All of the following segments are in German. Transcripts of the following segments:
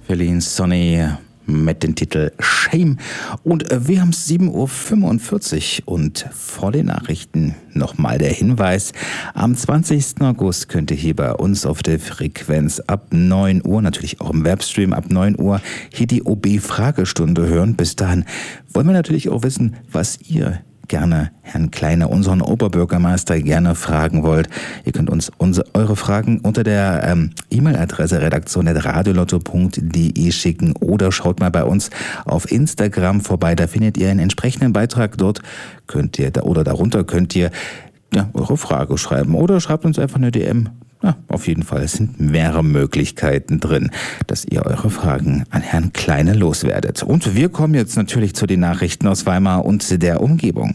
Feline Sonny mit dem Titel Shame. Und wir haben 7.45 Uhr und vor den Nachrichten nochmal der Hinweis. Am 20. August könnt ihr hier bei uns auf der Frequenz ab 9 Uhr, natürlich auch im Webstream ab 9 Uhr, hier die OB-Fragestunde hören. Bis dahin wollen wir natürlich auch wissen, was ihr gerne Herrn Kleine, unseren Oberbürgermeister, gerne fragen wollt. Ihr könnt uns eure Fragen unter der E-Mail-Adresse redaktion@radiolotto.de schicken oder schaut mal bei uns auf Instagram vorbei. Da findet ihr einen entsprechenden Beitrag. Dort darunter könnt ihr eure Frage schreiben oder schreibt uns einfach eine DM. Ja, auf jeden Fall, es sind mehrere Möglichkeiten drin, dass ihr eure Fragen an Herrn Kleine loswerdet. Und wir kommen jetzt natürlich zu den Nachrichten aus Weimar und der Umgebung.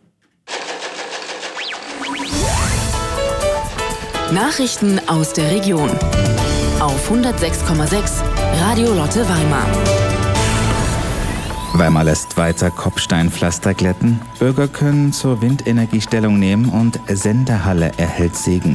Nachrichten aus der Region auf 106,6 Radio Lotte Weimar. Weimar lässt weiter Kopfsteinpflaster glätten. Bürger können zur Windenergie Stellung nehmen und Sendehalle erhält Segen.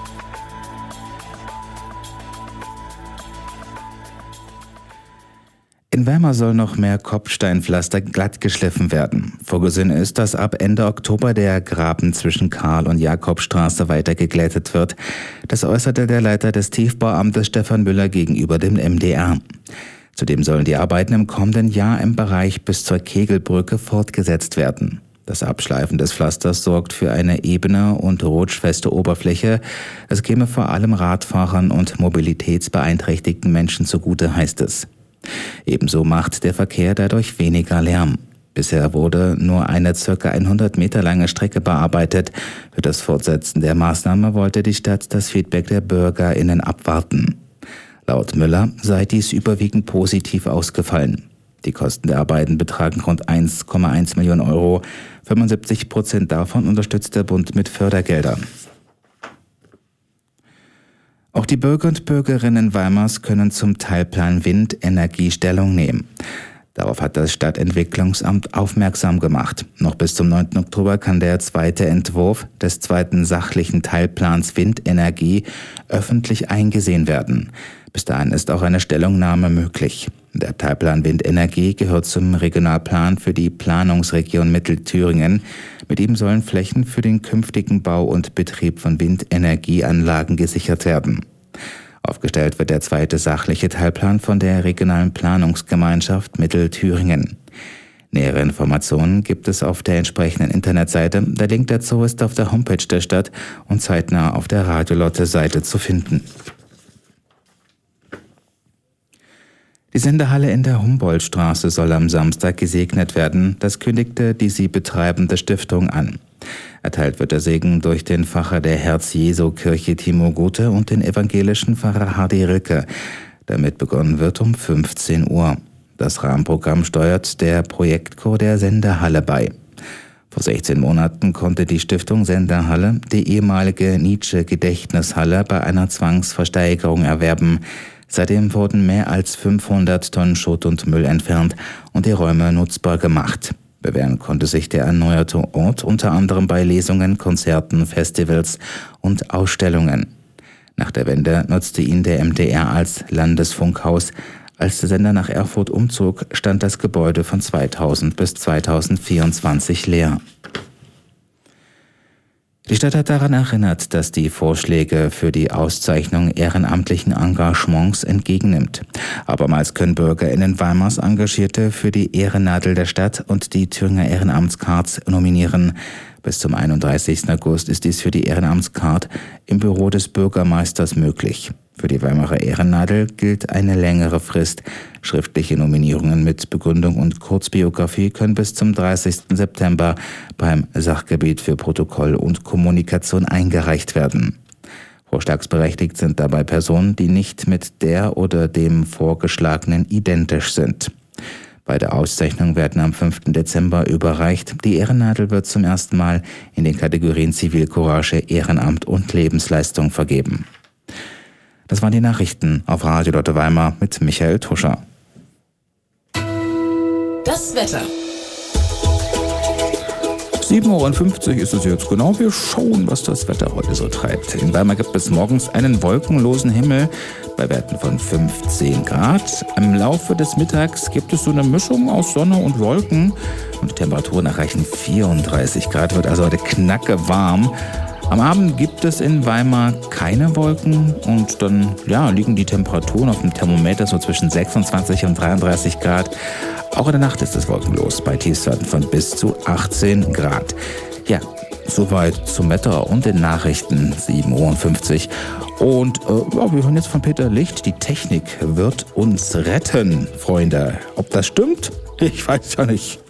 In Weimar soll noch mehr Kopfsteinpflaster glatt geschliffen werden. Vorgesehen ist, dass ab Ende Oktober der Graben zwischen Karl- und Jakobstraße weiter geglättet wird. Das äußerte der Leiter des Tiefbauamtes Stefan Müller gegenüber dem MDR. Zudem sollen die Arbeiten im kommenden Jahr im Bereich bis zur Kegelbrücke fortgesetzt werden. Das Abschleifen des Pflasters sorgt für eine ebene und rutschfeste Oberfläche. Es käme vor allem Radfahrern und mobilitätsbeeinträchtigten Menschen zugute, heißt es. Ebenso macht der Verkehr dadurch weniger Lärm. Bisher wurde nur eine ca. 100 Meter lange Strecke bearbeitet. Für das Fortsetzen der Maßnahme wollte die Stadt das Feedback der BürgerInnen abwarten. Laut Müller sei dies überwiegend positiv ausgefallen. Die Kosten der Arbeiten betragen rund 1,1 Millionen Euro. 75% davon unterstützt der Bund mit Fördergeldern. Auch die Bürger und Bürgerinnen Weimars können zum Teilplan Windenergie Stellung nehmen. Darauf hat das Stadtentwicklungsamt aufmerksam gemacht. Noch bis zum 9. Oktober kann der zweite Entwurf des zweiten sachlichen Teilplans Windenergie öffentlich eingesehen werden. Bis dahin ist auch eine Stellungnahme möglich. Der Teilplan Windenergie gehört zum Regionalplan für die Planungsregion Mittelthüringen. Mit ihm sollen Flächen für den künftigen Bau und Betrieb von Windenergieanlagen gesichert werden. Aufgestellt wird der zweite sachliche Teilplan von der regionalen Planungsgemeinschaft Mittelthüringen. Nähere Informationen gibt es auf der entsprechenden Internetseite. Der Link dazu ist auf der Homepage der Stadt und zeitnah auf der Radiolotte-Seite zu finden. Die Sendehalle in der Humboldtstraße soll am Samstag gesegnet werden. Das kündigte die sie betreibende Stiftung an. Erteilt wird der Segen durch den Pfarrer der Herz-Jesu-Kirche Timo Gute und den evangelischen Pfarrer Hardy Rilke. Damit begonnen wird um 15 Uhr. Das Rahmenprogramm steuert der Projektchor der Sendehalle bei. Vor 16 Monaten konnte die Stiftung Sendehalle die ehemalige Nietzsche-Gedächtnishalle bei einer Zwangsversteigerung erwerben. Seitdem wurden mehr als 500 Tonnen Schutt und Müll entfernt und die Räume nutzbar gemacht. Bewähren konnte sich der erneuerte Ort unter anderem bei Lesungen, Konzerten, Festivals und Ausstellungen. Nach der Wende nutzte ihn der MDR als Landesfunkhaus. Als der Sender nach Erfurt umzog, stand das Gebäude von 2000 bis 2024 leer. Die Stadt hat daran erinnert, dass die Vorschläge für die Auszeichnung ehrenamtlichen Engagements entgegennimmt. Abermals können BürgerInnen Weimars Engagierte für die Ehrennadel der Stadt und die Thüringer Ehrenamtscards nominieren. Bis zum 31. August ist dies für die Ehrenamtscard im Büro des Bürgermeisters möglich. Für die Weimarer Ehrennadel gilt eine längere Frist. Schriftliche Nominierungen mit Begründung und Kurzbiografie können bis zum 30. September beim Sachgebiet für Protokoll und Kommunikation eingereicht werden. Vorschlagsberechtigt sind dabei Personen, die nicht mit der oder dem Vorgeschlagenen identisch sind. Beide Auszeichnungen werden am 5. Dezember überreicht. Die Ehrennadel wird zum ersten Mal in den Kategorien Zivilcourage, Ehrenamt und Lebensleistung vergeben. Das waren die Nachrichten auf Radio Lotte Weimar mit Michael Tuscher. Das Wetter. 7:50 Uhr ist es jetzt genau. Wir schauen, was das Wetter heute so treibt. In Weimar gibt es morgens einen wolkenlosen Himmel bei Werten von 15 Grad. Im Laufe des Mittags gibt es so eine Mischung aus Sonne und Wolken und die Temperaturen erreichen 34 Grad. Wird also heute knacke warm. Am Abend gibt es in Weimar keine Wolken und dann liegen die Temperaturen auf dem Thermometer so zwischen 26 und 33 Grad. Auch in der Nacht ist es wolkenlos bei Tiefstwerten von bis zu 18 Grad. Ja, soweit zum Wetter und den Nachrichten 7:50 Uhr. Und wir hören jetzt von Peter Licht, die Technik wird uns retten, Freunde. Ob das stimmt? Ich weiß ja nicht.